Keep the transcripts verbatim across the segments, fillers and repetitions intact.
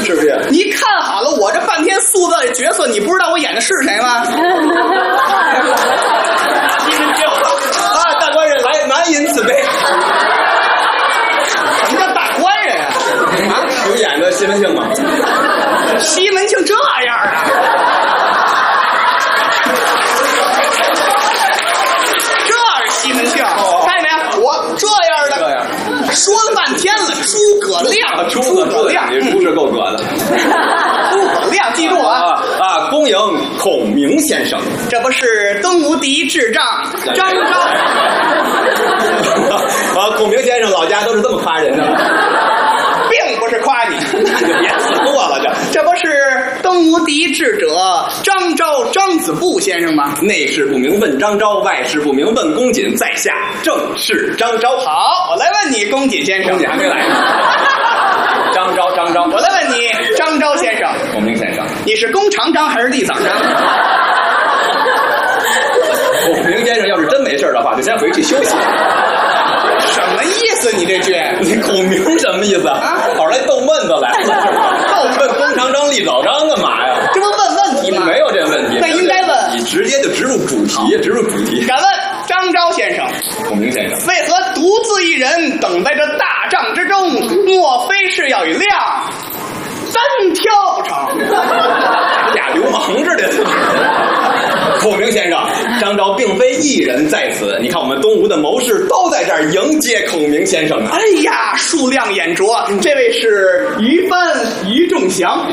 是不是？ 你看好了，我这半天塑造的角色，你不知道我演的是谁吗？ 啊，大官人来，难饮此杯。 什么叫大官人啊？ 啊，有演的西门庆吗？ 西门庆这样啊？这是西门庆，看见没？我这样的， 这样说了半天了，诸葛亮， 诸葛亮，你猪是够葛的。 诸葛亮，记住啊！ 啊啊，恭迎孔明先生。 这不是东吴第一智障张昭？ 啊，孔明先生老家都是这么夸人的。 并不是夸你， 那就别错了，这这不是东吴第一智者张昭张子布先生吗？ 内事不明问张昭，外事不明问公瑾，在下正是张昭。 好，我来问你，公瑾先生， 公瑾还没来呢。张昭，张昭， 我来问你，张昭先生， 孔明先生， 你是弓长张还是立枣张？ 孔明先生要是真没事的话，就先回去休息。 什么意思？你这句？ 你孔明什么意思啊？好来逗闷子来，逗问弓长张立枣张干嘛呀？ 这不问问题吗？ 没有这问题， 那应该问。 你直接就直入主题，直入主题。 敢问张昭先生， 孔明先生， 为何独自一人等在这大帐之中？莫非是要与亮单挑不成？ 俩流氓似的。孔明先生，张昭并非一人在此，你看我们东吴的谋士都在这儿迎接孔明先生啊！ 哎呀，数量眼拙，这位是于帆、于仲祥，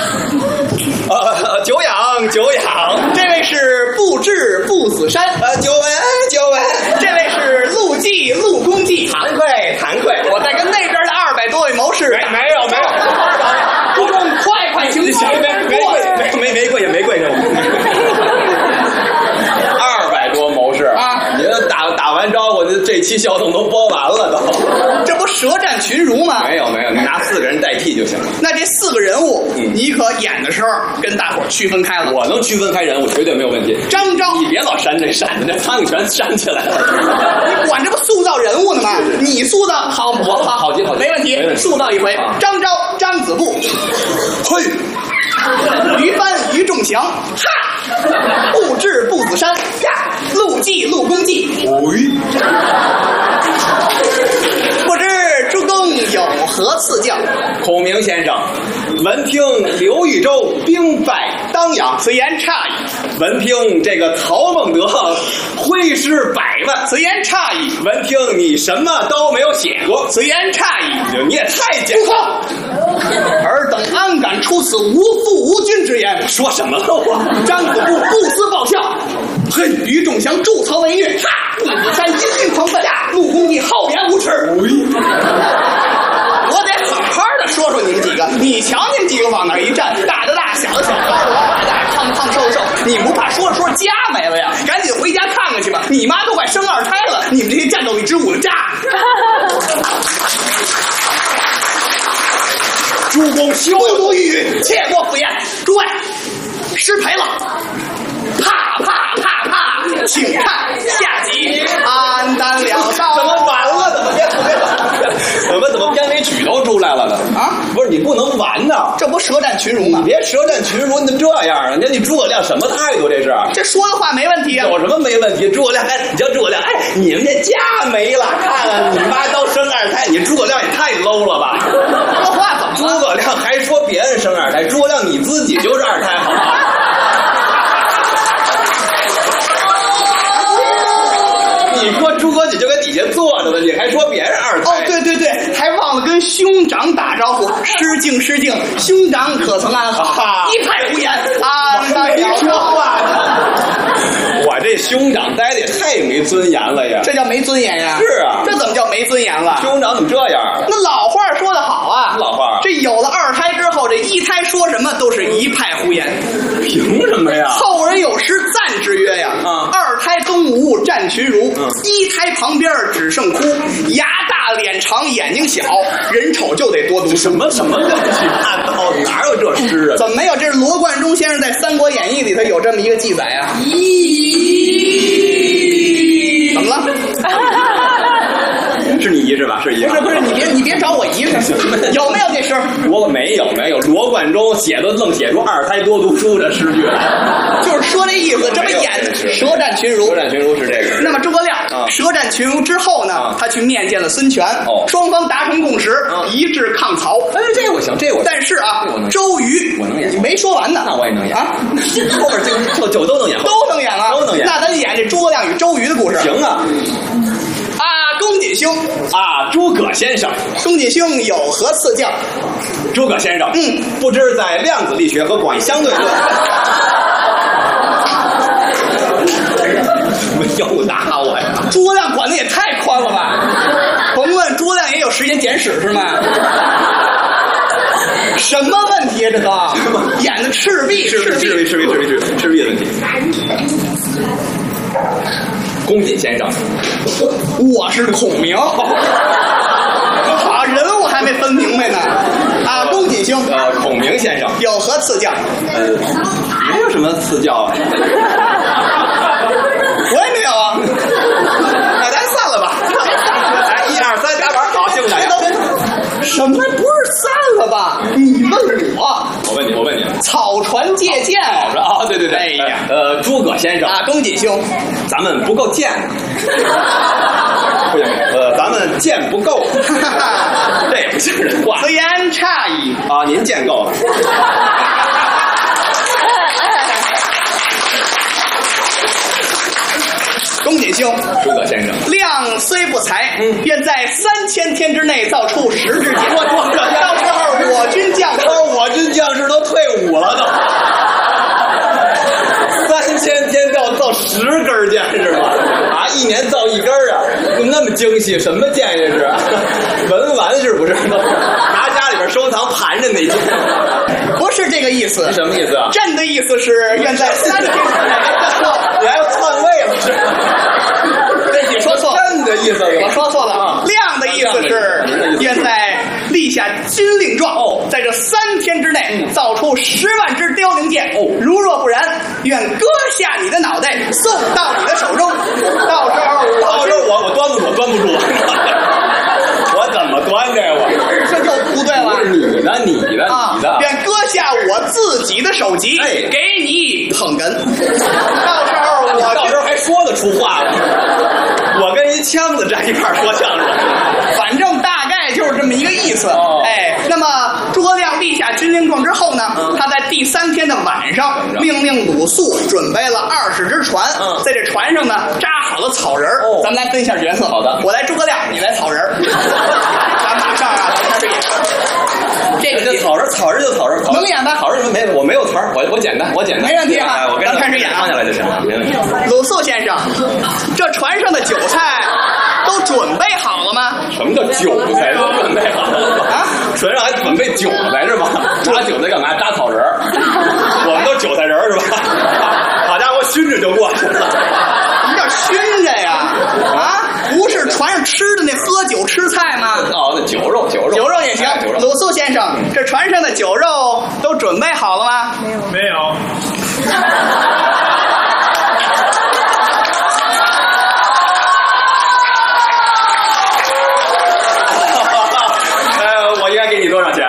呃，久仰久仰， 这位是步智步子山， 呃，久闻久闻， 这位是陆绩陆公绩， 惭愧惭愧， 我在跟那边的二百多位谋士， 没没有没有， 不中，快快请起， 没没没没没跪也没跪着。二百多谋士啊！ 你这打打完招呼，这这期笑动都播完了都。 这不舌战群儒吗？ 没有没有，你拿四个人代替就行了。 那这四个人物， 嗯、 你可演的时候跟大伙区分开了。 我能区分开人物，绝对没有问题。 张昭， 你别老扇这扇的，这苍蝇全扇起来了。 你管这不塑造人物呢吗？你塑造好，我好， 好极好极， 没问题， 没问题塑造一回。啊、张昭，张子布， 嘿。 于帆、于仲祥，哈；步智、步子山，呀；陆绩、陆公绩， 哎。 不知诸公有何赐教？ 孔明先生，闻听刘豫州兵败当阳， 此言差矣； 闻听这个曹孟德挥师百万， 此言差矣； 闻听你什么都没有写过， 此言差矣。 你也太简单了。尔等安敢出此无父无君之言？ 说什么了我？ 张子布不思报效，嘿，于仲祥助曹为虐，哈；步子山阴阴狂奔，呀；陆公绩厚颜无耻。我得好好的说说你们几个，你瞧你们几个往那儿一站，大的大，小的小，高的高，矮的胖胖瘦瘦，你们不怕说着说着家没了呀？赶紧回家看看去吧，你妈都快生二胎了，你们这些战斗力之舞的渣！ 诸公休不语语，切莫敷衍。诸位，失陪了，啪啪啪啪，请看下集。安丹了道， 怎么完了？怎么变怎么怎么怎么片尾曲都出来了呢？啊，不是你不能完呐！ 这不舌战群儒吗？ 你别舌战群儒，你怎么这样啊？那你诸葛亮什么态度？这是这说的话没问题啊。 有什么没问题？诸葛亮，哎，你叫诸葛亮，哎，你们这家没了，看看你妈都生二胎，你诸葛亮也太 low 了吧？ 这话怎么了？ 诸葛亮还说别人生二胎，诸葛亮你自己就是二胎，好吗？你说诸葛瑾就在底下坐着呢，你还说别人二胎？ 哦，对对对，还忘了跟兄长打招呼，失敬失敬，兄长可曾安好？一派胡言，安丹了说话呢。我这兄长待的也太没尊严了呀！ 这叫没尊严呀？ 是啊， 这怎么叫没尊严了？ 兄长怎么这样？ 那老话说得好啊， 老话， 这有了二胎之后，这一胎说什么都是一派胡言。 凭什么呀？ 后人有诗赞之曰呀：啊，二胎东吴战群儒，嗯、一胎旁边只剩哭，牙大脸长眼睛小，人丑就得多读。 什么什么乱七八糟的，哪有这诗啊？ 怎么没有？这是罗贯中先生在《三国演义》里头有这么一个记载啊。咦，怎么了？ 是你姨是吧？是姨。 不是不是，你别你别找我姨，有没有这诗？ 我没有没有，罗贯中写的愣写出二胎多读书这诗句来， 就是说这意思，这么演舌战群儒。 舌战群儒是这个。 那么诸葛亮啊舌战群儒之后呢， 啊他去面见了孙权， 哦双方达成共识， 啊一致抗曹。 哎，这个我行，这个我。 但是啊这我能， 周瑜我能演你没说完呢， 那我也能演啊， 后边这这九都能演， 都能演啊， 都能演那咱就演这诸葛亮与周瑜的故事。 行啊。 啊，公瑾兄啊，诸葛先生， 公瑾兄有何赐教？ 诸葛先生， 嗯， 不知在量子力学和广义相对论。没有打我呀！ 诸葛亮管的也太宽了吧？甭问，诸葛亮也有时间简史是吗？什么问题啊？这都演的赤壁， 赤壁，赤壁，赤壁，赤壁，赤壁，赤壁的问题。公瑾先生， 我是孔明。好，人物还没分明白呢。啊，公瑾兄， 呃，孔明先生有何赐教？ 呃，没有什么赐教啊。 我也没有啊。那咱散了吧。 来，一二三，打板，好，谢谢大家。 什么不是散了吧？你问我， 我问你，我问你， 草船借箭啊，对对对， 哎呀， 呃，诸葛先生啊，公瑾兄， 咱们不够贱，不行，呃，咱们贱不够，这也不像人话。 此言差矣啊，您贱够了。 公瑾兄， 诸葛先生， 量虽不才， 嗯愿在三千天之内造出十支箭。我我到时候我军将士， 我军将士都退伍了都，三千天造造十根箭是吧？啊，一年造一根啊，怎么那么精细？什么箭这是？文玩是不是？拿家里边收藏盘着那箭。 不是这个意思。 什么意思啊？ 朕的意思是愿在三天之内。 你还要篡位了是吧？ 对，你说错了。 朕的意思， 我说错了啊。量的意思是愿在立下军令状， 哦， 在这三天之内造出十万支凋零箭。 哦， 如若不然，愿割下你的脑袋送到你的手中。到时候， 到时候我我端不住，端不住。我怎么端这我？ 这就不对了。 你的，你的， 啊， 你的。 便割下我自己的首级， 哎， 给你捧哏。到时候我到时候还说得出话来。我跟一枪子站一块儿说相声， 反正大概就是这么一个意思。 哦， 哎，那么诸葛亮立下军令状之后呢， 嗯， 他在第三天的晚上命令鲁肃准备了二十只船， 嗯， 在这船上呢扎好了草人。 哦， 咱们来分一下角色。 好的， 我来诸葛亮，你来草人。咱马上啊，咱开始演。这个这草人，草人就草人， 能演吧？ 草人没，我没有词儿，我我简单，我简单， 没问题啊。 我跟咱开始演啊， 唱下来就行了，没问题。 鲁肃先生，这船上的酒菜都准备好了吗？ 什么叫韭菜都准备好了啊？船上还准备韭菜是吧？扎韭菜干嘛？扎草人儿。我们都韭菜人儿是吧？好家伙，熏着就过去了。 什么叫熏着呀？啊，不是船上吃的那喝酒吃菜吗？ 哦，那酒肉，酒肉， 酒肉也行。 酒肉。 鲁肃先生，这船上的酒肉都准备好了吗？ 没有，没有。 呃，我应该给你多少钱？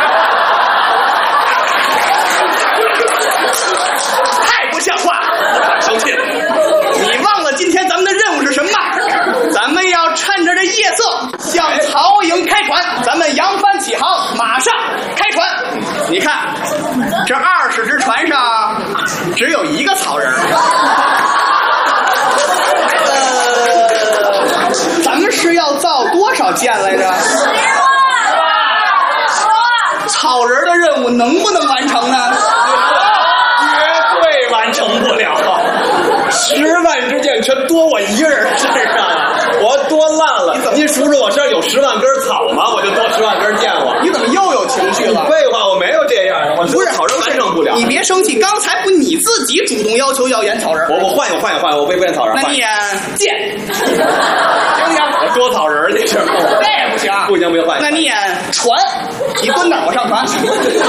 太不像话！ 生气了。 你忘了今天咱们的任务是什么吗？咱们要趁着这夜色向曹营开船，咱们扬帆起航，马上开船。你看，这二十只船上只有一个曹人。呃，咱们是要造多少箭来着？草人的任务能不能完成呢？ 绝对完成不了。十万支箭全多我一个人身上，我多烂了。您数数我身上有十万根草吗？我就多十万根箭我。 你怎么又有情绪了？ 废话，我没有这样的，我不是草人完成不了。 你别生气，刚才不你自己主动要求要演草人？ 我我换一个换一个换一个，我不不演草人。 那你演剑，行不行？ 我多草人这事儿， 这也不行。 不行不行，换一个。 那你演船，你蹲那儿，我上船。